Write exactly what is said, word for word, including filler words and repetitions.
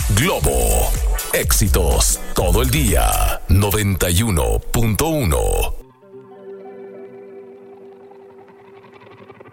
Globo. Éxitos todo el día. noventa y uno punto uno.